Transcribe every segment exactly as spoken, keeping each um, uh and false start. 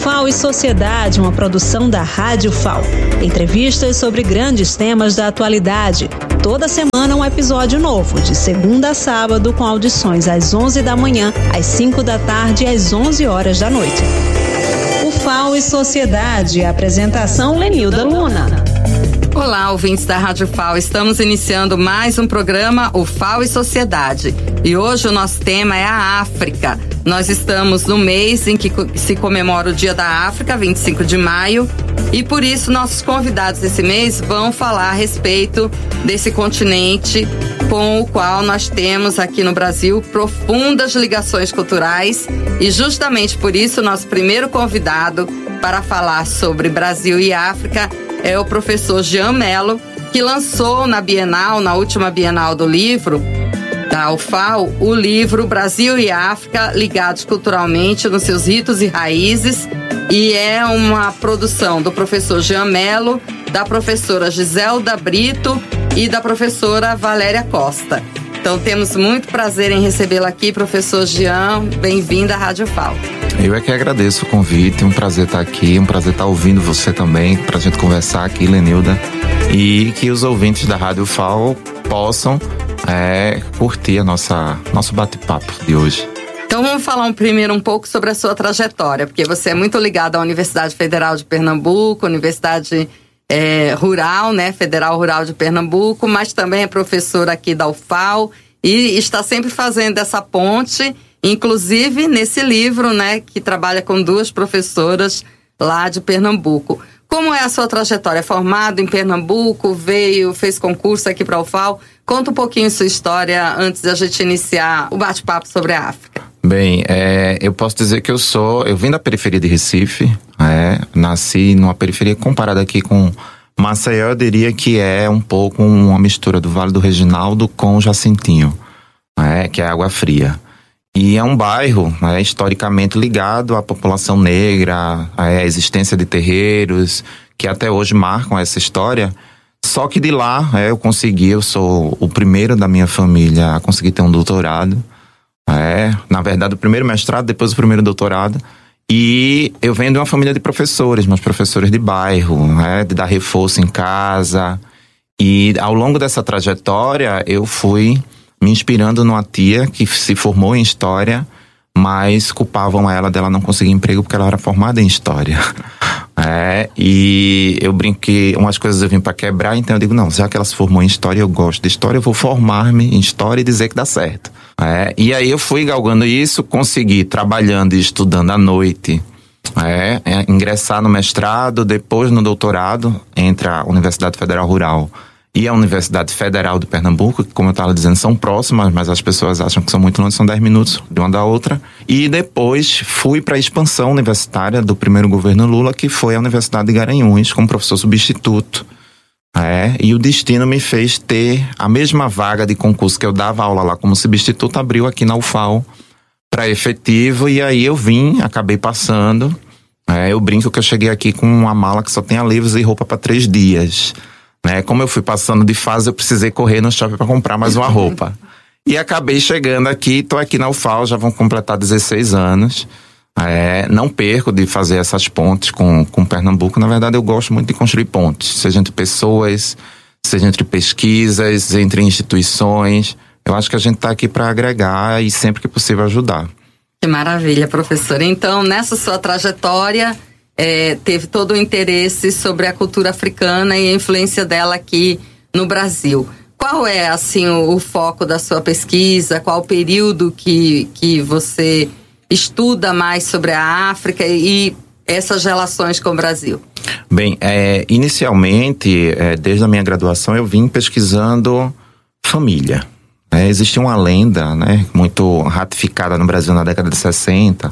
F A O e Sociedade, uma produção da Rádio F A O. Entrevistas sobre grandes temas da atualidade. Toda semana um episódio novo, de segunda a sábado, com audições às onze da manhã, às cinco da tarde e às onze horas da noite. O F A O e Sociedade, apresentação Lenilda Luna. Olá, ouvintes da Rádio F A O, estamos iniciando mais um programa, o F A O e Sociedade. E hoje o nosso tema é a África. Nós estamos no mês em que se comemora o Dia da África, vinte e cinco de maio, e por isso nossos convidados desse mês vão falar a respeito desse continente com o qual nós temos aqui no Brasil profundas ligações culturais, e justamente por isso nosso primeiro convidado para falar sobre Brasil e África é o professor Jean Mello, que lançou na Bienal, na última Bienal do livro da U F A O, o livro Brasil e África, ligados culturalmente nos seus ritos e raízes, e é uma produção do professor Jean Mello, da professora Giselda Brito e da professora Valéria Costa. Então temos muito prazer em recebê-la aqui, professor Jean, bem-vindo à Rádio F A O. Eu é que agradeço o convite, um prazer estar aqui, um prazer estar ouvindo você também, pra gente conversar aqui, Lenilda, e que os ouvintes da Rádio F A O possam é, curtir a nossa, nosso bate-papo de hoje. Então vamos falar um, primeiro um pouco sobre a sua trajetória, porque você é muito ligado à Universidade Federal de Pernambuco, Universidade é, Rural, né, Federal Rural de Pernambuco, mas também é professor aqui da U F A O e está sempre fazendo essa ponte, inclusive nesse livro, né, que trabalha com duas professoras lá de Pernambuco. Como é a sua trajetória? Formado em Pernambuco, veio, fez concurso aqui para a U F A O. Conta um pouquinho sua história antes da gente iniciar o bate-papo sobre a África. Bem, é, eu posso dizer que eu sou, eu vim da periferia de Recife, é, nasci numa periferia comparada aqui com Maceió, eu diria que é um pouco uma mistura do Vale do Reginaldo com o Jacintinho, é, que é Água Fria. E é um bairro, né, historicamente ligado à população negra, à existência de terreiros, que até hoje marcam essa história. Só que de lá é, eu consegui, eu sou o primeiro da minha família a conseguir ter um doutorado. É, na verdade, o primeiro mestrado, depois o primeiro doutorado. E eu venho de uma família de professores, meus professores de bairro, é, de dar reforço em casa. E ao longo dessa trajetória, eu fui me inspirando numa tia que se formou em História, mas culpavam ela dela não conseguir emprego porque ela era formada em História. É, e eu brinquei, umas coisas eu vim para quebrar, então eu digo, não, já que ela se formou em História, eu gosto de História, eu vou formar-me em História e dizer que dá certo. É, e aí eu fui galgando isso, consegui, trabalhando e estudando à noite, é, é, ingressar no mestrado, depois no doutorado, entre a Universidade Federal Rural e a Universidade Federal de Pernambuco, que, como eu estava dizendo, são próximas, mas as pessoas acham que são muito longe, são dez minutos de uma da outra. E depois fui para a expansão universitária do primeiro governo Lula, que foi a Universidade de Garanhuns, como professor substituto. É, e o destino me fez ter a mesma vaga de concurso que eu dava aula lá como substituto, abriu aqui na U F A O para efetivo, e aí eu vim, acabei passando. É, eu brinco que eu cheguei aqui com uma mala que só tinha livros e roupa para três dias. Né? Como eu fui passando de fase, eu precisei correr no shopping para comprar mais uma roupa. E acabei chegando aqui, estou aqui na U F A O, já vão completar dezesseis anos. É, não perco de fazer essas pontes com, com Pernambuco. Na verdade, eu gosto muito de construir pontes, seja entre pessoas, seja entre pesquisas, entre instituições. Eu acho que a gente está aqui para agregar e sempre que possível ajudar. Que maravilha, professora. Então, nessa sua trajetória, É, teve todo o interesse sobre a cultura africana e a influência dela aqui no Brasil. Qual é, assim, o, o foco da sua pesquisa? Qual o período que, que você estuda mais sobre a África e essas relações com o Brasil? Bem, é, inicialmente, é, desde a minha graduação, eu vim pesquisando família. É, existe uma lenda, né, muito ratificada no Brasil na década de sessenta,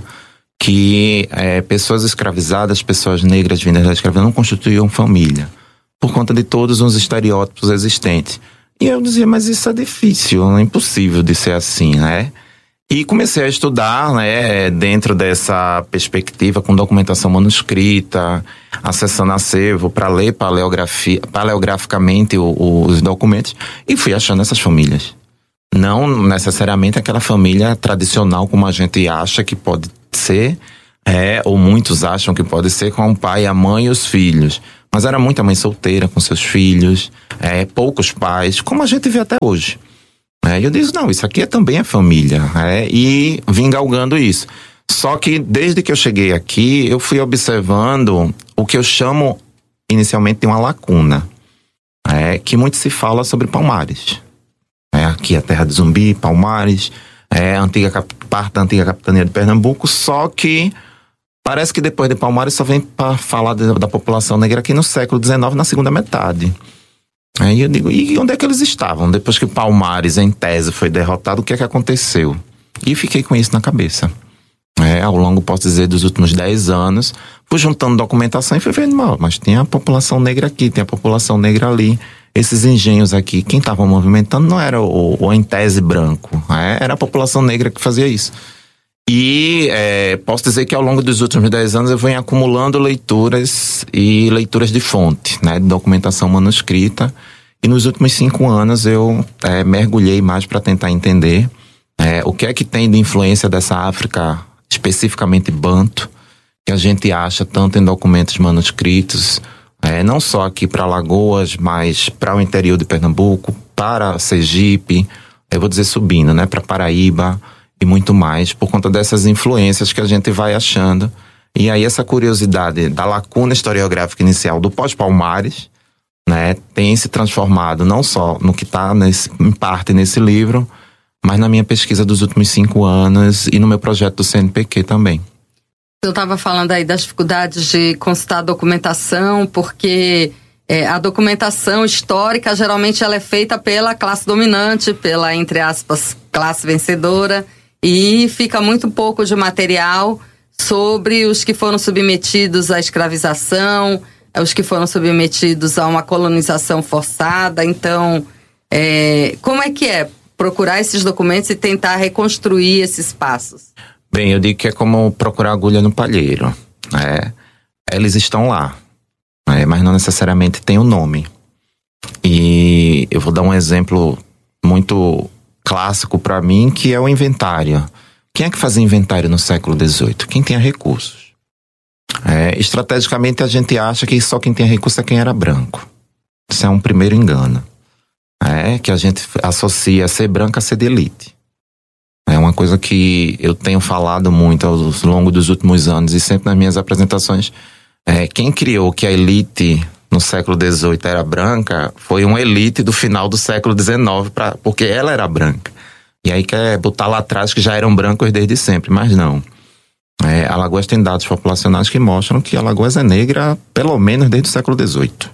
que é, pessoas escravizadas, pessoas negras vindas da escravidão não constituíam família, por conta de todos os estereótipos existentes. E eu dizia, mas isso é difícil, é impossível de ser assim, né? E comecei a estudar, né, dentro dessa perspectiva, com documentação manuscrita, acessando acervo para ler paleografia, paleograficamente o, o, os documentos, e fui achando essas famílias. Não necessariamente aquela família tradicional como a gente acha que pode ser, É, ou muitos acham que pode ser com o pai, a mãe e os filhos. Mas era muita mãe solteira com seus filhos, é, poucos pais, como a gente vê até hoje. É, e eu disse, não, isso aqui é, também é família. É, e vim galgando isso. Só que desde que eu cheguei aqui, eu fui observando o que eu chamo inicialmente de uma lacuna. É, que muito se fala sobre Palmares. É, aqui é a terra de Zumbi, Palmares, é a antiga, parte da antiga capitania de Pernambuco, só que parece que depois de Palmares só vem para falar de, da população negra aqui no século dezenove, na segunda metade. Aí eu digo, e onde é que eles estavam? Depois que Palmares, em tese, foi derrotado, o que é que aconteceu? E fiquei com isso na cabeça. É, ao longo, posso dizer, dos últimos dez anos, fui juntando documentação e fui vendo, mal, mas tem a população negra aqui, tem a população negra ali. Esses engenhos aqui, quem estava movimentando não era o, o em tese branco, é, era a população negra que fazia isso. E é, posso dizer que ao longo dos últimos dez anos eu venho acumulando leituras e leituras de fonte, né, de documentação manuscrita. E nos últimos cinco anos eu é, mergulhei mais para tentar entender é, o que é que tem de influência dessa África, especificamente banto, que a gente acha tanto em documentos manuscritos, é, não só aqui para Alagoas, mas para o interior de Pernambuco, para Sergipe, eu vou dizer subindo, né, para Paraíba e muito mais, por conta dessas influências que a gente vai achando. E aí essa curiosidade da lacuna historiográfica inicial do pós-Palmares, né, tem se transformado não só no que está em parte nesse livro, mas na minha pesquisa dos últimos cinco anos e no meu projeto do C N P Q também. Eu estava falando aí das dificuldades de consultar a documentação, porque é, a documentação histórica geralmente ela é feita pela classe dominante, pela, entre aspas, classe vencedora, e fica muito pouco de material sobre os que foram submetidos à escravização, os que foram submetidos a uma colonização forçada. Então, é, como é que é procurar esses documentos e tentar reconstruir esses passos? Bem, eu digo que é como procurar agulha no palheiro. É, eles estão lá, é, mas não necessariamente tem o nome. E eu vou dar um exemplo muito clássico para mim, que é o inventário. Quem é que fazia inventário no século dezoito? Quem tinha recursos. É, estrategicamente a gente acha que só quem tinha recurso é quem era branco. Isso é um primeiro engano. É, que a gente associa ser branco a ser de elite. É uma coisa que eu tenho falado muito ao longo dos últimos anos e sempre nas minhas apresentações. É, quem criou que a elite no século dezoito era branca foi uma elite do final do século dezenove, pra, porque ela era branca. E aí quer botar lá atrás que já eram brancos desde sempre, mas não. É, Alagoas tem dados populacionais que mostram que Alagoas é negra pelo menos desde o século dezoito.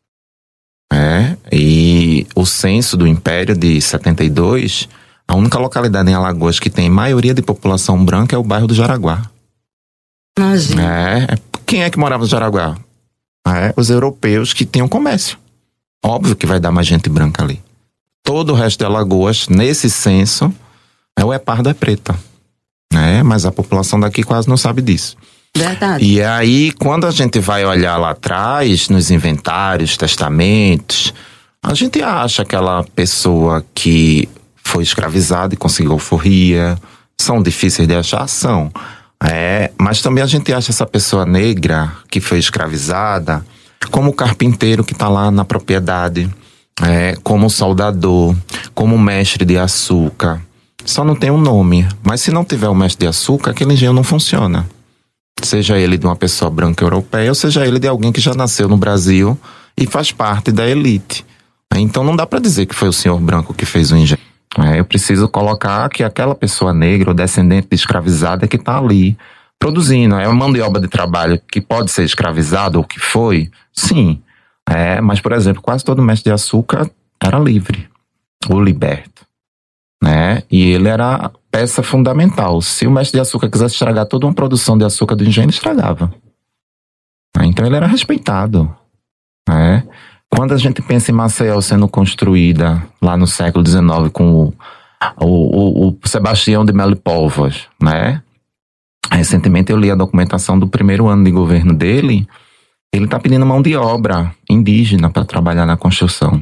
É, e o censo do Império de setenta e dois, a única localidade em Alagoas que tem maioria de população branca é o bairro do Jaraguá. Imagina. É, quem é que morava no Jaraguá? É, os europeus que tinham comércio. Óbvio que vai dar mais gente branca ali. Todo o resto de Alagoas, nesse censo, é o é parda, é preta. É, mas a população daqui quase não sabe disso. Verdade. E aí, quando a gente vai olhar lá atrás, nos inventários, testamentos, a gente acha aquela pessoa que foi escravizada e conseguiu alforria. São difíceis de achar? São. É, mas também a gente acha essa pessoa negra que foi escravizada como o carpinteiro que está lá na propriedade, é, como soldador, como mestre de açúcar. Só não tem um nome. Mas se não tiver o mestre de açúcar, aquele engenho não funciona. Seja ele de uma pessoa branca europeia, ou seja ele de alguém que já nasceu no Brasil e faz parte da elite. Então não dá para dizer que foi o senhor branco que fez o engenho. É, eu preciso colocar que aquela pessoa negra ou descendente de escravizada que está ali produzindo. É uma mão de obra de trabalho que pode ser escravizada ou que foi? Sim. É, mas, por exemplo, quase todo mestre de açúcar era livre ou liberto. Né? E ele era peça fundamental. Se o mestre de açúcar quisesse estragar toda uma produção de açúcar do engenho, estragava. Então ele era respeitado. Né? Quando a gente pensa em Maceió sendo construída lá no século dezenove com o, o, o Sebastião de Melo e Povas, né? Recentemente eu li a documentação do primeiro ano de governo dele. Ele está pedindo mão de obra indígena para trabalhar na construção.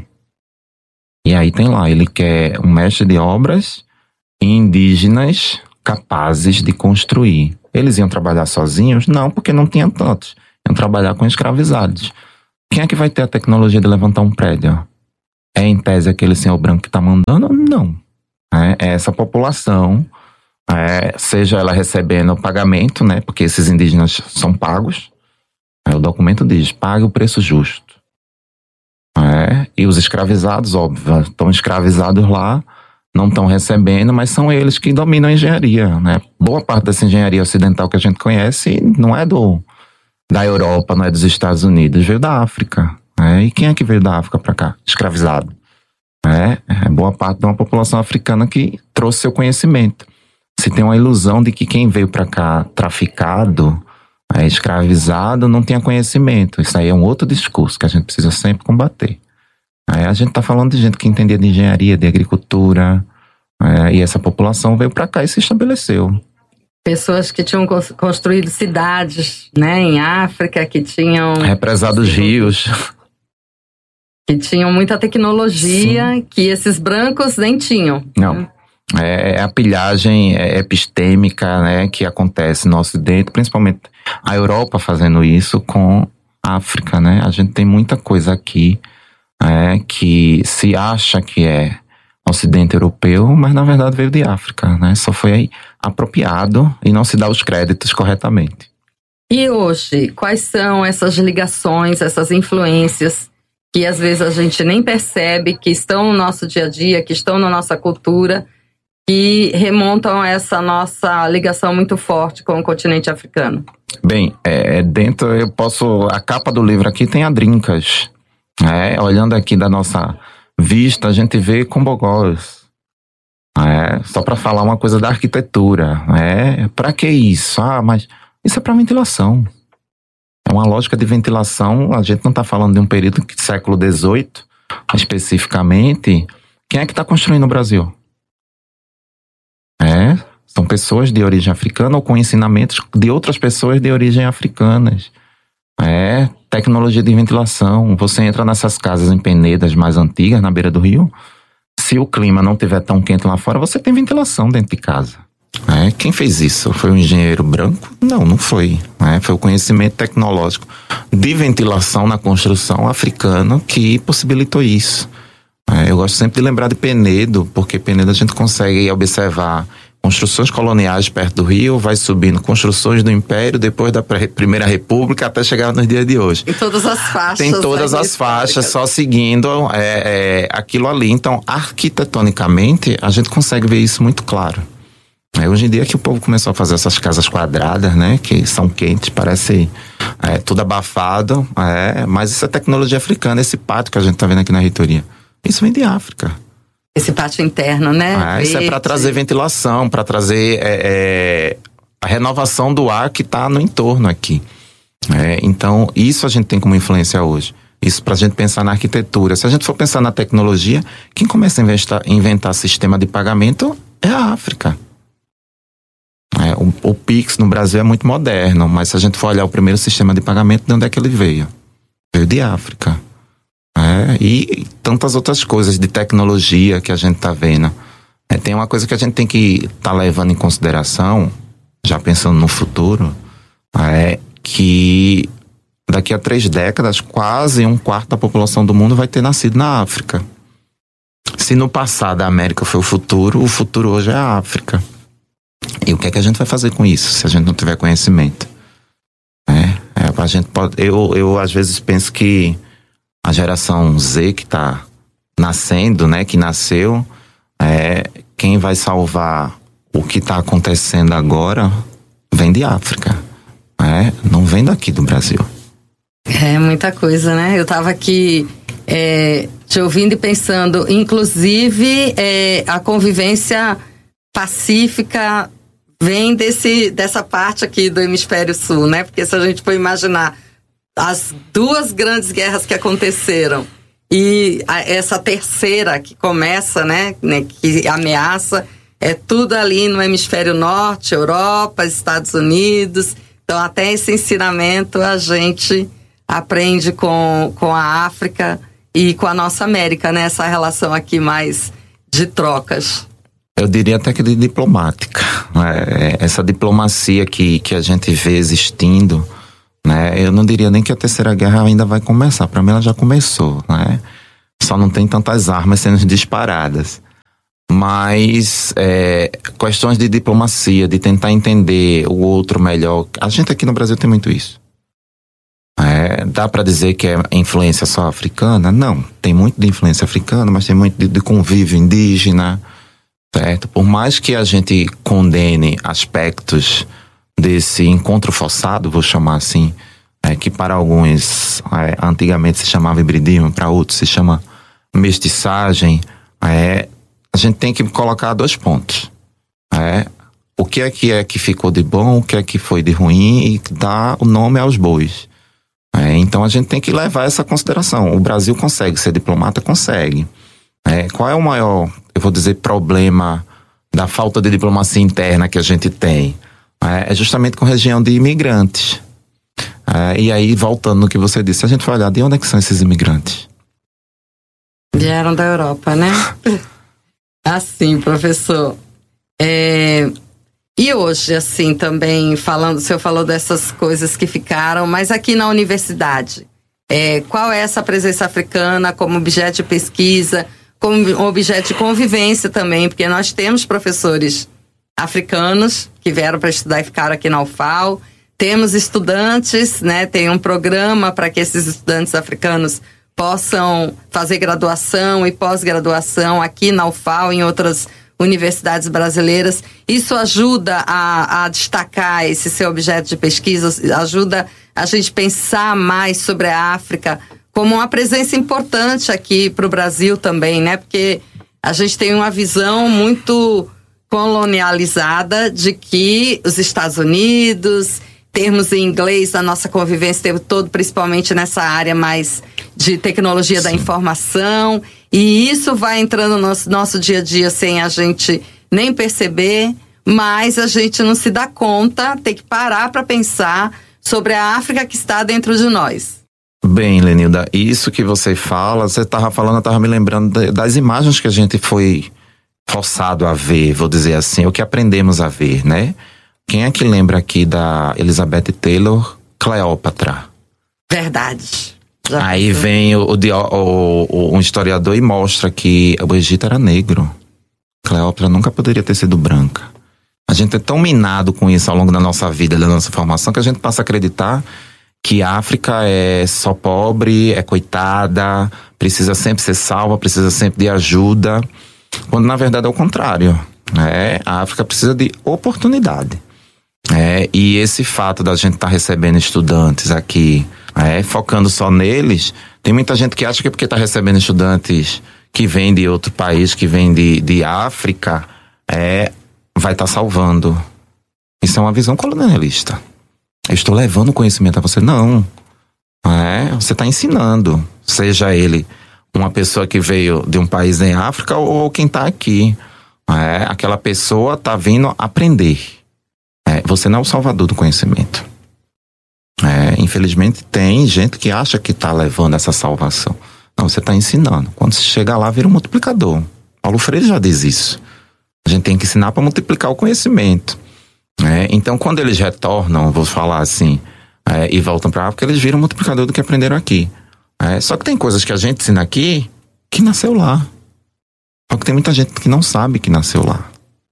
E aí tem lá, ele quer um mestre de obras indígenas capazes de construir. Eles iam trabalhar sozinhos? Não, porque não tinha tantos. Iam trabalhar com escravizados. Quem é que vai ter a tecnologia de levantar um prédio? É em tese aquele senhor branco que está mandando? Não. É, é essa população, é, seja ela recebendo pagamento, né? Porque esses indígenas são pagos. É, o documento diz, pague o preço justo. É, e os escravizados, óbvio, estão escravizados lá, não estão recebendo, mas são eles que dominam a engenharia, né? Boa parte dessa engenharia ocidental que a gente conhece não é do, da Europa, não é dos Estados Unidos, veio da África. É, e quem é que veio da África para cá? Escravizado. É, é boa parte de uma população africana que trouxe seu conhecimento. Se tem uma ilusão de que quem veio para cá traficado, é, escravizado, não tenha conhecimento. Isso aí é um outro discurso que a gente precisa sempre combater. Aí a gente está falando de gente que entendia de engenharia, de agricultura, é, e essa população veio para cá e se estabeleceu. Pessoas que tinham construído cidades, né, em África, que tinham... represado os rios. Que tinham muita tecnologia, sim, que esses brancos nem tinham. Não. É a pilhagem epistêmica, né, que acontece no Ocidente, principalmente a Europa fazendo isso com a África, né? A gente tem muita coisa aqui é, que se acha que é Ocidente europeu, mas na verdade veio de África, né? Só foi aí apropriado e não se dá os créditos corretamente. E hoje, quais são essas ligações, essas influências que às vezes a gente nem percebe, que estão no nosso dia a dia, que estão na nossa cultura, que remontam a essa nossa ligação muito forte com o continente africano? Bem, é, dentro eu posso... A capa do livro aqui tem adrincas. É, olhando aqui da nossa vista, a gente vê combogós. É, só para falar uma coisa da arquitetura. É, para que isso? Ah, mas isso é para ventilação. É uma lógica de ventilação. A gente não está falando de um período do século dezoito, especificamente. Quem é que está construindo o Brasil? É, são pessoas de origem africana ou com ensinamentos de outras pessoas de origem africanas. É, tecnologia de ventilação. Você entra nessas casas em Penedas mais antigas, na beira do rio. Se o clima não estiver tão quente lá fora, você tem ventilação dentro de casa. É, quem fez isso? Foi um engenheiro branco? Não, não foi. É, foi o conhecimento tecnológico de ventilação na construção africano que possibilitou isso. É, eu gosto sempre de lembrar de Penedo, porque Penedo a gente consegue observar construções coloniais perto do rio, vai subindo construções do Império, depois da Primeira República, até chegar nos dias de hoje. Em todas as faixas. Tem todas as faixas, só seguindo é, é, aquilo ali. Então, arquitetonicamente, a gente consegue ver isso muito claro. É, hoje em dia que o povo começou a fazer essas casas quadradas, né, que são quentes, parece é, tudo abafado, é, mas isso é tecnologia africana, esse pátio que a gente está vendo aqui na reitoria. Isso vem de África. Esse pátio interno, né? Ah, isso é para trazer ventilação, para trazer é, é, a renovação do ar que está no entorno aqui. É, então, isso a gente tem como influência hoje. Isso para a gente pensar na arquitetura. Se a gente for pensar na tecnologia, quem começa a inventar, inventar sistema de pagamento é a África. É, o, o Pix no Brasil é muito moderno, mas se a gente for olhar o primeiro sistema de pagamento, de onde é que ele veio? Veio de África. É, e tantas outras coisas de tecnologia que a gente está vendo. É, tem uma coisa que a gente tem que estar tá levando em consideração, já pensando no futuro, é que daqui a três décadas, quase um quarto da população do mundo vai ter nascido na África. Se no passado a América foi o futuro, o futuro hoje é a África. E o que é que a gente vai fazer com isso, se a gente não tiver conhecimento? É, é, a gente pode, eu, eu às vezes penso que a geração Z que está nascendo, né, que nasceu, é, quem vai salvar o que está acontecendo agora vem de África, é, não vem daqui do Brasil. É muita coisa, né? Eu estava aqui é, te ouvindo e pensando, inclusive é, a convivência pacífica vem desse, dessa parte aqui do hemisfério sul, né? Porque se a gente for imaginar as duas grandes guerras que aconteceram e a, essa terceira que começa, né, né, que ameaça, é tudo ali no hemisfério norte, Europa, Estados Unidos. Então até esse ensinamento a gente aprende com, com a África e com a nossa América, né, essa relação aqui mais de trocas. Eu diria até que de diplomática. É, essa diplomacia que, que a gente vê existindo, né? Eu não diria nem que a terceira guerra ainda vai começar. Para mim ela já começou, né? Só não tem tantas armas sendo disparadas. Mas é, questões de diplomacia, de tentar entender o outro melhor. A gente aqui no Brasil tem muito isso. É, dá para dizer que é influência só africana? Não, tem muito de influência africana, mas tem muito de, de convívio indígena, certo? Por mais que a gente condene aspectos desse encontro forçado, vou chamar assim, é, que para alguns é, antigamente se chamava hibridismo, para outros se chama mestiçagem, é, a gente tem que colocar dois pontos. É, o que é que é que ficou de bom, o que é que foi de ruim, e dar o nome aos bois. É, então a gente tem que levar essa consideração. O Brasil consegue ser diplomata? Consegue. É, qual é o maior, eu vou dizer, problema da falta de diplomacia interna que a gente tem? É, é justamente com região de imigrantes. É, e aí, voltando no que você disse, a gente vai olhar de onde é que são esses imigrantes? Vieram da Europa, né? Assim, professor. É... E hoje, assim, também falando, o senhor falou dessas coisas que ficaram, mas aqui na universidade, é, qual é essa presença africana como objeto de pesquisa, como objeto de convivência também, porque nós temos professores africanos que vieram para estudar e ficaram aqui na U F A L, temos estudantes, né, tem um programa para que esses estudantes africanos possam fazer graduação e pós-graduação aqui na U F A L, em outras universidades brasileiras. Isso ajuda a, a destacar esse seu objeto de pesquisa, ajuda a gente pensar mais sobre a África como uma presença importante aqui para o Brasil também, né? Porque a gente tem uma visão muito colonializada de que os Estados Unidos, termos em inglês, a nossa convivência o tempo todo, principalmente nessa área mais de tecnologia Sim. da informação, e isso vai entrando no nosso, nosso dia a dia sem a gente nem perceber, mas a gente não se dá conta, tem que parar para pensar sobre a África que está dentro de nós. Bem, Lenilda, isso que você fala, você estava falando, eu estava me lembrando das imagens que a gente foi forçado a ver, vou dizer assim, o que aprendemos a ver, né? Quem é que lembra aqui da Elizabeth Taylor, Cleópatra? Verdade. Já Aí pensou. Vem o, o, o, um historiador e mostra que o Egito era negro. Cleópatra nunca poderia ter sido branca. A gente é tão minado com isso ao longo da nossa vida, da nossa formação, que a gente passa a acreditar que a África é só pobre, é coitada, precisa sempre ser salva, precisa sempre de ajuda, quando na verdade é o contrário. É, a África precisa de oportunidade. É, e esse fato da gente estar tá recebendo estudantes aqui, é, focando só neles, tem muita gente que acha que porque está recebendo estudantes que vêm de outro país, que vêm de, de África, é, vai estar tá salvando. Isso é uma visão colonialista. Eu estou levando conhecimento a você. Não. É, você está ensinando. Seja ele uma pessoa que veio de um país em África ou quem está aqui. É, aquela pessoa está vindo aprender. É, você não é o salvador do conhecimento. É, infelizmente tem gente que acha que está levando essa salvação. Não, você está ensinando. Quando você chega lá, vira um multiplicador. Paulo Freire já diz isso. A gente tem que ensinar para multiplicar o conhecimento. É, então, quando eles retornam, vou falar assim, é, e voltam para a África, eles viram um multiplicador do que aprenderam aqui. É, só que tem coisas que a gente ensina aqui que nasceu lá. Só que tem muita gente que não sabe que nasceu lá.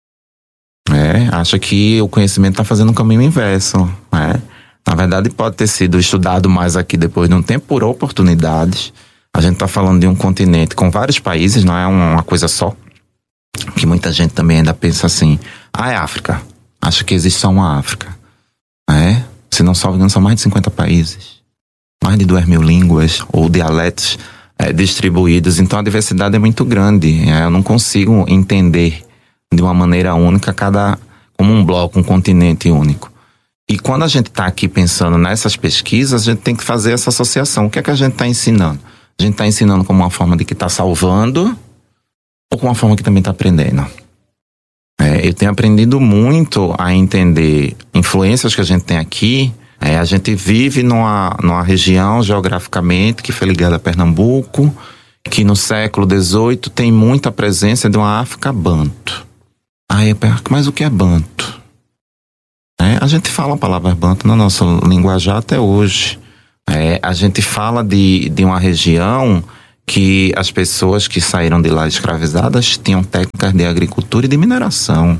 É, acha que o conhecimento está fazendo um caminho inverso. É. Na verdade, pode ter sido estudado mais aqui depois de um tempo por oportunidades. A gente está falando de um continente com vários países, não é uma coisa só. Que muita gente também ainda pensa assim, ah, é África. Acha que existe só uma África. É? Se não salvo engano, são mais de cinquenta países. Mais de duas mil línguas ou dialetos é, distribuídos. Então a diversidade é muito grande. É, eu não consigo entender de uma maneira única cada, como um bloco, um continente único. E quando a gente está aqui pensando nessas pesquisas, a gente tem que fazer essa associação. O que é que a gente está ensinando? A gente está ensinando como uma forma de que está salvando ou como uma forma que também está aprendendo? É, eu tenho aprendido muito a entender influências que a gente tem aqui. É, a gente vive numa, numa região geograficamente que foi ligada a Pernambuco, que no século dezoito tem muita presença de uma África banto. Aí, mas o que é banto? É, a gente fala a palavra banto na nossa linguajar até hoje. É, a gente fala de, de uma região que as pessoas que saíram de lá escravizadas tinham técnicas de agricultura e de mineração.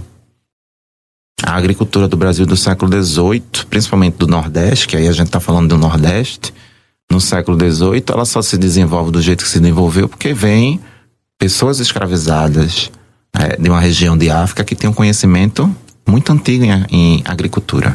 A agricultura do Brasil do século dezoito, principalmente do Nordeste, que aí a gente está falando do Nordeste, no século dezoito, ela só se desenvolve do jeito que se desenvolveu porque vem pessoas escravizadas é, de uma região de África que tem um conhecimento muito antigo em, em agricultura.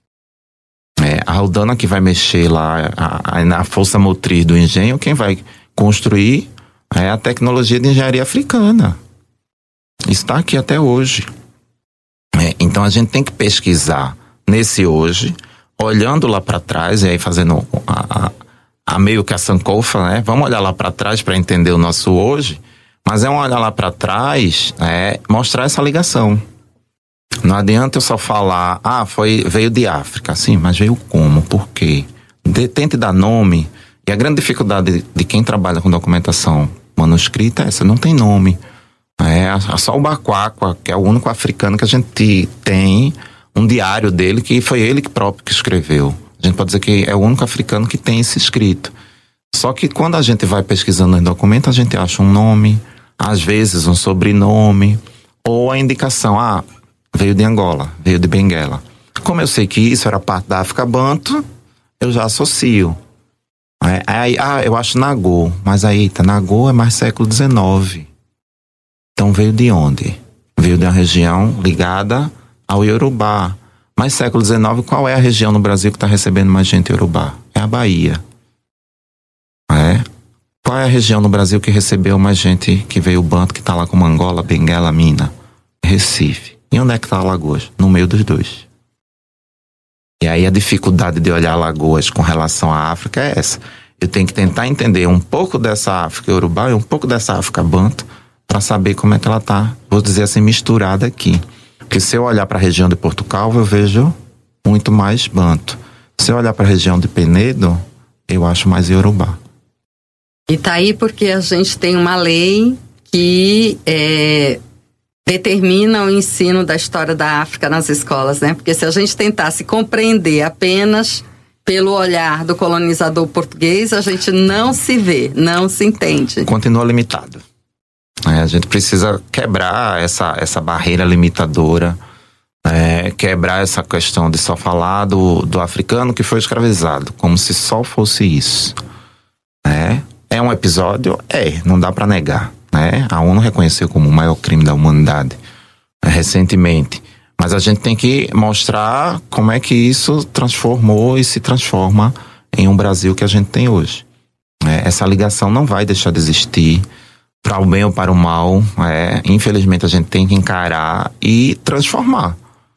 É, a Aldana que vai mexer lá a, a, na força motriz do engenho, quem vai construir é a tecnologia de engenharia africana. Está aqui até hoje. É, então a gente tem que pesquisar nesse hoje, olhando lá para trás, e aí fazendo a, a, a meio que a sankofa, né? Vamos olhar lá para trás para entender o nosso hoje, mas é um olhar lá para trás, é, mostrar essa ligação. Não adianta eu só falar, ah, foi, veio de África. Sim, mas veio como? Por quê? De, tente dar nome. E a grande dificuldade de, de quem trabalha com documentação manuscrita é essa, não tem nome. É só o Baquaqua, que é o único africano que a gente tem um diário dele, que foi ele próprio que escreveu. A gente pode dizer que é o único africano que tem esse escrito. Só que quando a gente vai pesquisando em documentos, a gente acha um nome, às vezes um sobrenome, ou a indicação, ah, veio de Angola, veio de Benguela. Como eu sei que isso era parte da África Banto, eu já associo. É, aí, ah, eu acho Nagô, mas aí, tá, Nagô é mais século dezenove. Então veio de onde? Veio de uma região ligada ao Iorubá. Mas século dezenove, qual é a região no Brasil que está recebendo mais gente Iorubá? É a Bahia. É? Qual é a região no Brasil que recebeu mais gente que veio banto, que está lá como Angola, Benguela, Mina? Recife. E onde é que está Alagoas? No meio dos dois. E aí a dificuldade de olhar Alagoas com relação à África é essa. Eu tenho que tentar entender um pouco dessa África Iorubá e um pouco dessa África Banto para saber como é que ela está, vou dizer assim, misturada aqui. Porque se eu olhar para a região de Portugal, eu vejo muito mais Banto. Se eu olhar para a região de Penedo, eu acho mais Iorubá. E tá aí porque a gente tem uma lei que é, determina o ensino da história da África nas escolas, né? Porque se a gente tentasse compreender apenas pelo olhar do colonizador português, a gente não se vê, não se entende. Continua limitado. É, a gente precisa quebrar essa, essa barreira limitadora, é, quebrar essa questão de só falar do, do africano que foi escravizado, como se só fosse isso. É, é um episódio? É, não dá para negar. Né? A ONU reconheceu como o maior crime da humanidade é, recentemente. Mas a gente tem que mostrar como é que isso transformou e se transforma em um Brasil que a gente tem hoje. É, essa ligação não vai deixar de existir, para o bem ou para o mal. É, infelizmente a gente tem que encarar e transformar.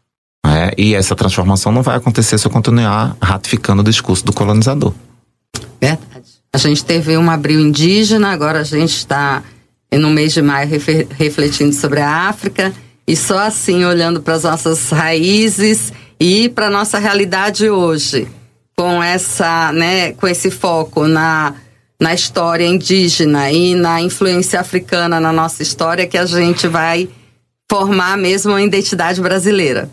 É, e essa transformação não vai acontecer se eu continuar ratificando o discurso do colonizador. Verdade. A gente teve um abril indígena, agora a gente está no mês de maio refletindo sobre a África. E só assim, olhando para as nossas raízes e para a nossa realidade hoje, com essa, né, com esse foco na, na história indígena e na influência africana na nossa história, que a gente vai formar mesmo uma identidade brasileira.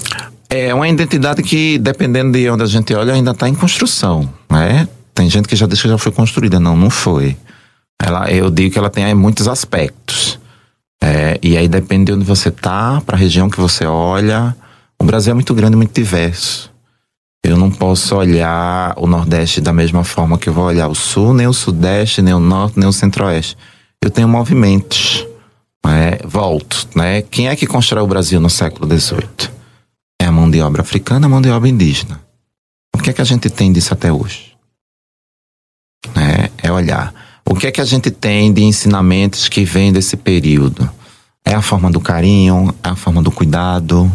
É uma identidade que, dependendo de onde a gente olha, ainda está em construção, né? Tem gente que já diz que já foi construída. Não, não foi. Ela, eu digo que ela tem muitos aspectos. É, e aí depende de onde você tá, para a região que você olha. O Brasil é muito grande, muito diverso. Eu não posso olhar o Nordeste da mesma forma que eu vou olhar o Sul, nem o Sudeste, nem o Norte, nem o Centro-Oeste. Eu tenho movimentos. É, volto, né? Quem é que constrói o Brasil no século dezoito? É a mão de obra africana, a mão de obra indígena. O que é que a gente tem disso até hoje? É, é olhar. O que é que a gente tem de ensinamentos que vêm desse período? É a forma do carinho, é a forma do cuidado,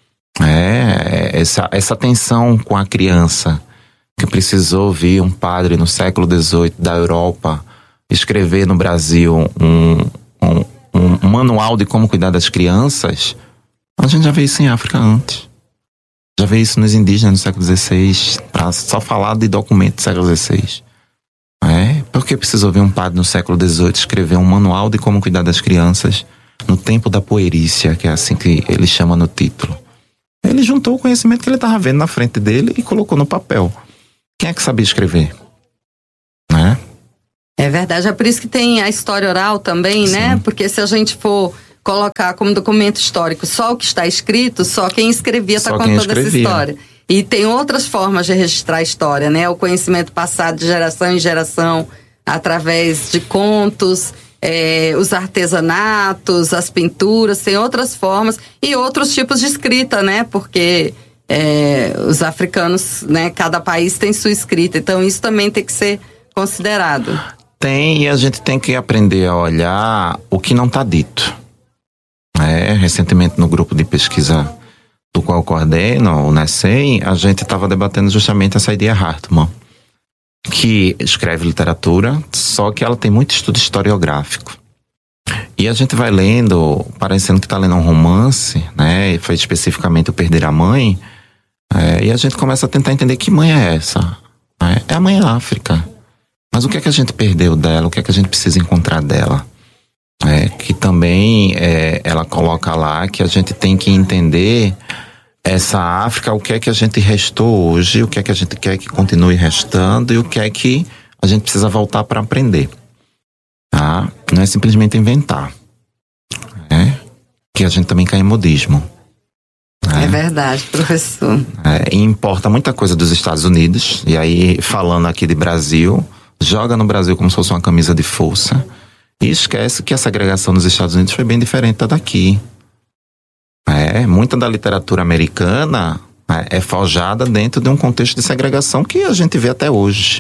é essa, essa atenção com a criança que precisou vir um padre no século dezoito da Europa escrever no Brasil um, um, um manual de como cuidar das crianças. A gente já vê isso em África antes. Já vê isso nos indígenas no século dezesseis, para só falar de documentos do século dezesseis. É, porque precisou vir um padre no século dezoito escrever um manual de como cuidar das crianças no tempo da puerícia, que é assim que ele chama no título. Ele juntou o conhecimento que ele estava vendo na frente dele e colocou no papel. Quem é que sabia escrever? Né? É verdade, é por isso que tem a história oral também, Sim. né? Porque se a gente for colocar como documento histórico só o que está escrito, só quem escrevia está contando escrevia. essa história. E tem outras formas de registrar a história, né? O conhecimento passado de geração em geração, através de contos, é, os artesanatos, as pinturas, tem outras formas e outros tipos de escrita, né? Porque é, os africanos, né? Cada país tem sua escrita, então isso também tem que ser considerado. Tem, e a gente tem que aprender a olhar o que não está dito. É, recentemente no grupo de pesquisa do qual eu coordeno, o NECEM, a gente estava debatendo justamente essa ideia Hartmann, que escreve literatura, só que ela tem muito estudo historiográfico. E a gente vai lendo, parecendo que está lendo um romance, né? E foi especificamente o Perder a Mãe, é, e a gente começa a tentar entender que mãe é essa. Né? É a mãe África. Mas o que é que a gente perdeu dela? O que é que a gente precisa encontrar dela? É, que também é, ela coloca lá que a gente tem que entender essa África, o que é que a gente restou hoje, o que é que a gente quer que continue restando e o que é que a gente precisa voltar para aprender. Tá? Não é simplesmente inventar. É, que a gente também cai em modismo. É, é verdade, professor. É, e importa muita coisa dos Estados Unidos, e aí falando aqui de Brasil, joga no Brasil como se fosse uma camisa de força e esquece que a segregação nos Estados Unidos foi bem diferente da daqui. É, muita da literatura americana é, é forjada dentro de um contexto de segregação que a gente vê até hoje.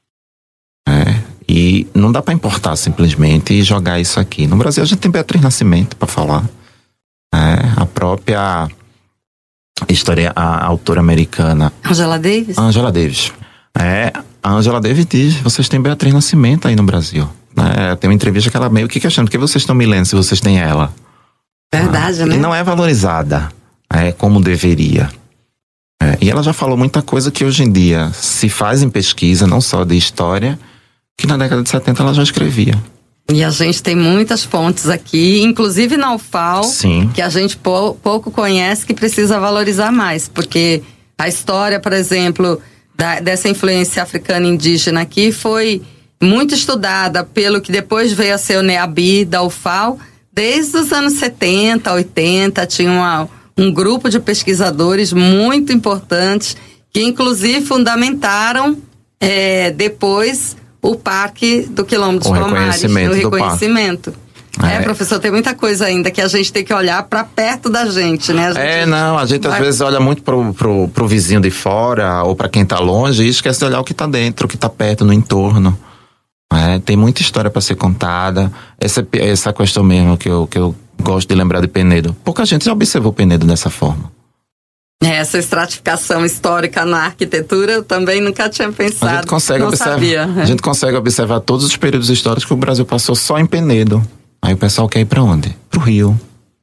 É, e não dá para importar simplesmente e jogar isso aqui. No Brasil a gente tem Beatriz Nascimento para falar. É, a própria história, a autora americana Angela Davis. Angela Davis. É, a Angela Davis diz, vocês têm Beatriz Nascimento aí no Brasil. É, tem uma entrevista que ela meio que questiona, por que vocês estão me lendo se vocês têm ela? Verdade, ah, né? E não é valorizada é, como deveria. É, e ela já falou muita coisa que hoje em dia se faz em pesquisa, não só de história, que na década de setenta ela já escrevia. E a gente tem muitas fontes aqui, inclusive na U F A L, Sim. que a gente pou, pouco conhece, que precisa valorizar mais. Porque a história, por exemplo, da, dessa influência africana indígena aqui foi muito estudada pelo que depois veio a ser o NEABI da U F A L. Desde os anos setenta, oitenta, tinha uma, um grupo de pesquisadores muito importantes que inclusive fundamentaram é, depois o Parque do Quilombo dos Palmares, o reconhecimento. É, é, professor, tem muita coisa ainda que a gente tem que olhar para perto da gente, né? A gente é, não, a gente vai... às vezes olha muito pro, pro, pro vizinho de fora ou para quem tá longe e esquece de olhar o que tá dentro, o que tá perto, no entorno. É, tem muita história para ser contada. Essa, essa questão mesmo que eu, que eu gosto de lembrar de Penedo. Pouca gente já observou Penedo dessa forma. Essa estratificação histórica na arquitetura eu também nunca tinha pensado. A gente consegue, não observar, sabia. A gente consegue observar todos os períodos históricos que o Brasil passou só em Penedo. Aí o pessoal quer ir para onde? Pro Rio.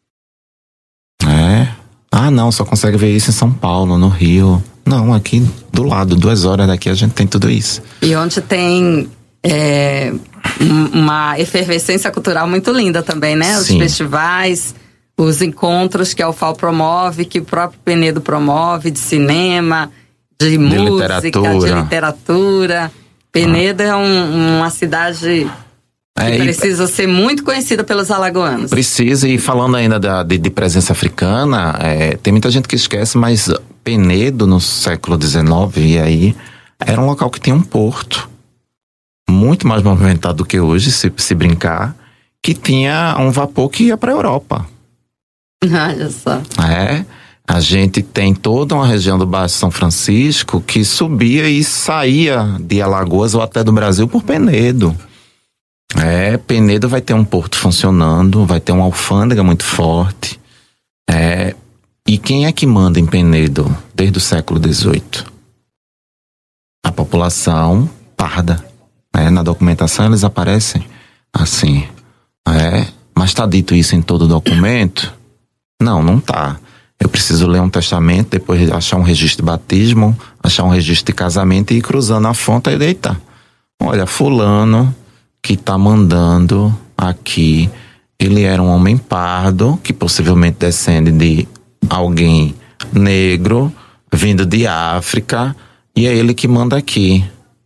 É. Ah, não, só consegue ver isso em São Paulo, no Rio. Não, aqui do lado, duas horas daqui a gente tem tudo isso. E onde tem é, uma efervescência cultural muito linda também, né? Os Sim. festivais, os encontros que a U F A L promove, que o próprio Penedo promove, de cinema, de, de música, literatura. de literatura. Penedo ah. é um, uma cidade que é, precisa ser muito conhecida pelos alagoanos. Precisa, e falando ainda da, de, de presença africana, é, tem muita gente que esquece, mas Penedo no século dezenove, e aí, era um local que tinha um porto, muito mais movimentado do que hoje, se, se brincar, que tinha um vapor que ia para a Europa. Olha só. É, a gente tem toda uma região do Baixo São Francisco que subia e saía de Alagoas ou até do Brasil por Penedo. É, Penedo vai ter um porto funcionando, vai ter uma alfândega muito forte. É, e quem é que manda em Penedo desde o século dezoito? A população parda. É, na documentação eles aparecem assim. É, mas está dito isso em todo documento? Não, não tá. Eu preciso ler um testamento, depois achar um registro de batismo, achar um registro de casamento e ir cruzando a fonte e deitar. Olha, fulano que tá mandando aqui Ele era um homem pardo, que possivelmente descende de alguém negro, vindo de África, e é ele que manda aqui.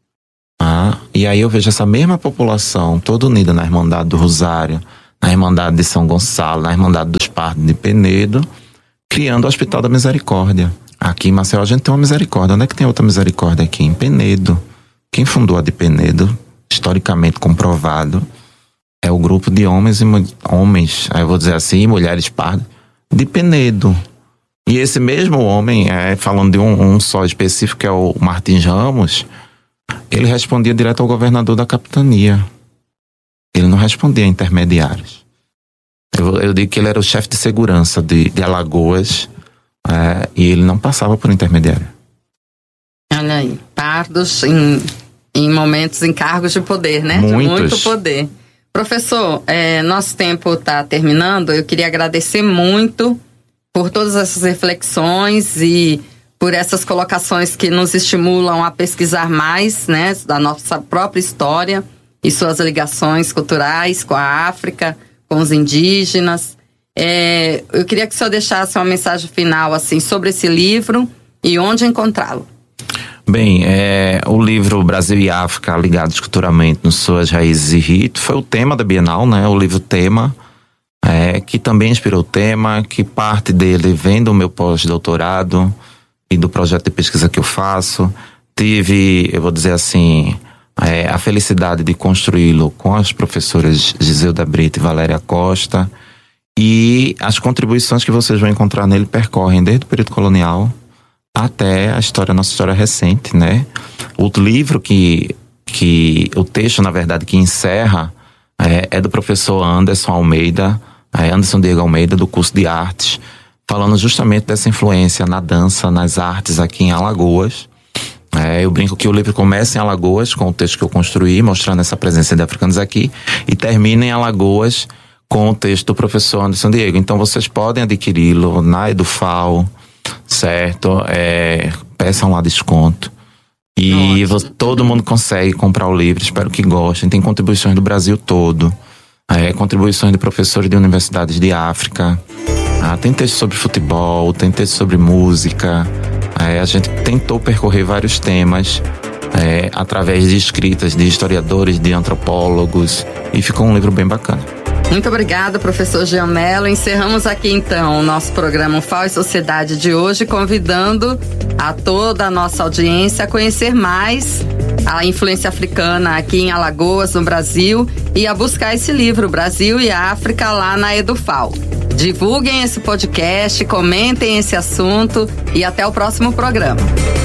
Ah, e aí eu vejo essa mesma população toda unida na Irmandade do Rosário, na Irmandade de São Gonçalo, na Irmandade dos Pardos de Penedo, criando o Hospital da Misericórdia. Aqui em Maceió a gente tem uma misericórdia. Onde é que tem outra misericórdia aqui? Em Penedo. Quem fundou a de Penedo, historicamente comprovado, é o grupo de homens, e homens, aí eu vou dizer assim, mulheres pardas, de Penedo. E esse mesmo homem, é, falando de um, um só específico, que é o Martins Ramos, ele respondia direto ao governador da capitania. Ele não respondia a intermediários. Eu, eu digo que ele era o chefe de segurança de, de Alagoas, é, e ele não passava por intermediário. Olha aí, pardos em, em momentos, em cargos de poder, né? Muitos. De muito poder. Professor, é, nosso tempo está terminando. Eu queria agradecer muito por todas essas reflexões e por essas colocações que nos estimulam a pesquisar mais, né, da nossa própria história e suas ligações culturais com a África, com os indígenas. É, eu queria que o senhor deixasse uma mensagem final assim, sobre esse livro e onde encontrá-lo. Bem, é, o livro Brasil e África, ligados culturalmente nas suas raízes e rito, foi o tema da Bienal, né? O livro tema, é, que também inspirou o tema, que parte dele vem do meu pós-doutorado e do projeto de pesquisa que eu faço. Tive, eu vou dizer assim, é, a felicidade de construí-lo com as professoras Giselda Brito e Valéria Costa, e as contribuições que vocês vão encontrar nele percorrem desde o período colonial até a história, nossa história recente, né? O livro que, que o texto, na verdade, que encerra é, é do professor Anderson Almeida, é, Anderson Diego Almeida, do curso de artes, falando justamente dessa influência na dança, nas artes aqui em Alagoas. É, eu brinco que o livro começa em Alagoas, com o texto que eu construí, mostrando essa presença de africanos aqui, e termina em Alagoas com o texto do professor Anderson Diego. Então vocês podem adquiri-lo na Edufal, certo? É, peçam lá desconto. E você, todo mundo consegue comprar o livro, espero que gostem. Tem contribuições do Brasil todo, é, contribuições de professores de universidades de África. Ah, tem texto sobre futebol, tem texto sobre música. É, a gente tentou percorrer vários temas é, através de escritas de historiadores, de antropólogos, e ficou um livro bem bacana. Muito obrigada, professor Jean Mello. Encerramos aqui então o nosso programa U F A O e Sociedade de hoje, convidando a toda a nossa audiência a conhecer mais a influência africana aqui em Alagoas, no Brasil, e a buscar esse livro, Brasil e África, lá na Edufal. Divulguem esse podcast, comentem esse assunto e até o próximo programa.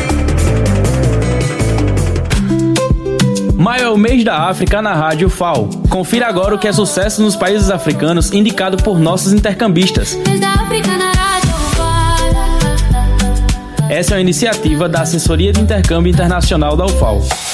Maio é o mês da África na Rádio F A O. Confira agora o que é sucesso nos países africanos indicado por nossos intercambistas. Essa é uma iniciativa da Assessoria de Intercâmbio Internacional da U F A O.